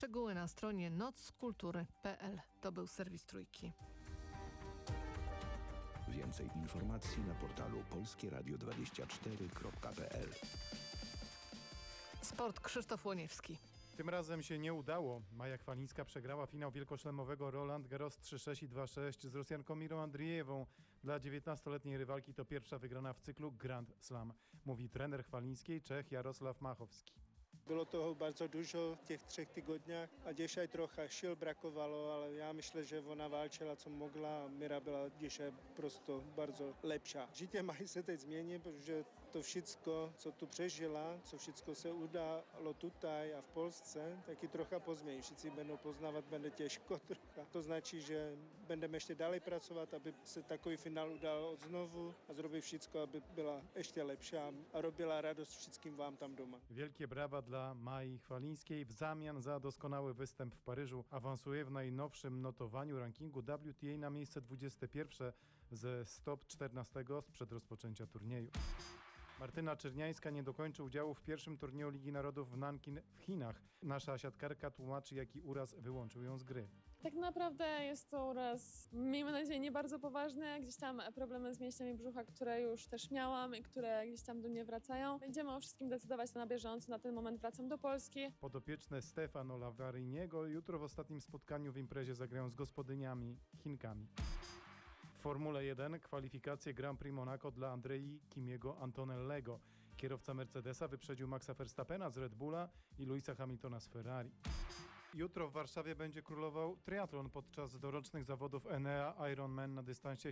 Szczegóły na stronie nockultury.pl. To był serwis Trójki. Więcej informacji na portalu polskieradio24.pl. Sport, Krzysztof Łoniewski. Tym razem się nie udało. Maja Chwalińska przegrała finał wielkoszlemowego Roland Garros 3-6 i 2-6 z Rosjanką Mirą Andrijewą. Dla 19-letniej rywalki to pierwsza wygrana w cyklu Grand Slam, mówi trener Chwalińskiej Czech Jarosław Machowski. Było toho bardzo dużo w tych 3 tygodniach a dzisiaj trochę sił brakowało, ale ja myślę, że ona walczyła co mogła, a Mira była dzisiaj prosto bardzo lepsza. Życie ma się teď zmieni, bo to wszystko, co tu przeżyła, co wszystko się udało tutaj, a w Polsce, taky trochę pozmieni. Wszyscy będą poznawać, będzie ciężko trochę. To znaczy, że będziemy jeszcze dalej pracować, aby się taki finał udało znowu a zrobić wszystko, aby była jeszcze lepsza, a robiła radość wszystkim wam tam doma. Wielkie brawa dla Mai Chwalińskiej. W zamian za doskonały występ w Paryżu awansuje w najnowszym notowaniu rankingu WTA na miejsce 21 ze top 14 sprzed rozpoczęcia turnieju. Martyna Czerniańska nie dokończy udziału w pierwszym turnieju Ligi Narodów w Nankin w Chinach. Nasza siatkarka tłumaczy, jaki uraz wyłączył ją z gry. Tak naprawdę jest to uraz, miejmy nadzieję, nie bardzo poważny. Gdzieś tam problemy z mięśniami brzucha, które już też miałam i które gdzieś tam do mnie wracają. Będziemy o wszystkim decydować na bieżąco. Na ten moment wracam do Polski. Podopieczne Stefano Lavariniego jutro w ostatnim spotkaniu w imprezie zagrają z gospodyniami Chinkami. W Formule 1 kwalifikacje Grand Prix Monaco dla Andrei Kimiego Antonellego. Kierowca Mercedesa wyprzedził Maxa Verstappena z Red Bulla i Louisa Hamiltona z Ferrari. Jutro w Warszawie będzie królował triatlon podczas dorocznych zawodów Enea Ironman na dystansie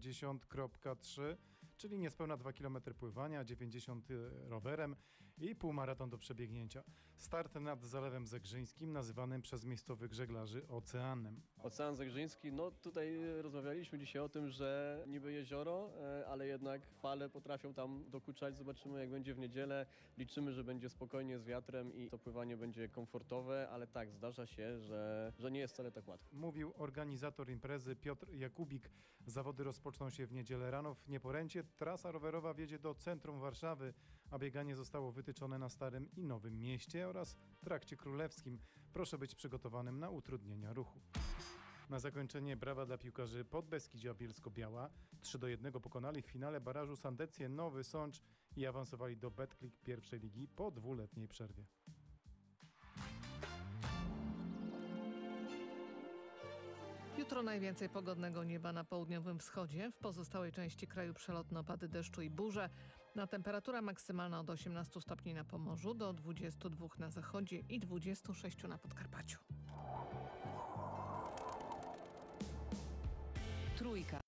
70,3, czyli niespełna 2 km pływania, 90 rowerem i półmaraton do przebiegnięcia. Start nad Zalewem Zegrzyńskim, nazywanym przez miejscowych żeglarzy Oceanem. Ocean Zegrzyński, no tutaj rozmawialiśmy dzisiaj o tym, że niby jezioro, ale jednak fale potrafią tam dokuczać. Zobaczymy, jak będzie w niedzielę. Liczymy, że będzie spokojnie z wiatrem i to pływanie będzie komfortowe, ale tak, zdarza się, że nie jest wcale tak łatwo. Mówił organizator imprezy Piotr Jakubik. Zawody rozpoczną się w niedzielę rano w Nieporęcie. Trasa rowerowa wjedzie do centrum Warszawy, a bieganie zostało wytyczone na Starym i Nowym Mieście oraz Trakcie Królewskim. Proszę być przygotowanym na utrudnienia ruchu. Na zakończenie brawa dla piłkarzy Podbeskidzia Bielsko-Biała. 3-1 pokonali w finale barażu Sandecję Nowy Sącz i awansowali do Betclic pierwszej ligi po 2-letniej przerwie. Jutro najwięcej pogodnego nieba na południowym wschodzie. W pozostałej części kraju przelotne opady deszczu i burze. Temperatura maksymalna od 18 stopni na Pomorzu do 22 na zachodzie i 26 na Podkarpaciu. Trójka.